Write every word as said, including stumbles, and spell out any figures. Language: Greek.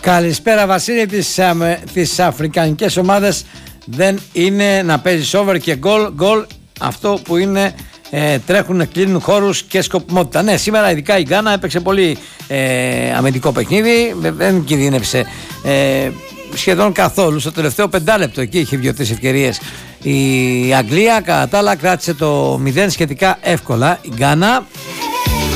Καλησπέρα Βασίλη. Τις, τις αφρικανικές ομάδες δεν είναι να παίζεις over και γκολ. Γκολ αυτό που είναι ε, τρέχουν, κλείνουν χώρους και σκοπιμότητα. Ναι, σήμερα ειδικά η Γκάνα έπαιξε πολύ ε, αμυντικό παιχνίδι. Δεν κινδύνευσε ε, σχεδόν καθόλου. Στο τελευταίο πεντάλεπτο εκεί είχε δύο-τρεις ευκαιρίες η Αγγλία. Κατά τα άλλα κράτησε το μηδέν σχετικά εύκολα η Γκάνα.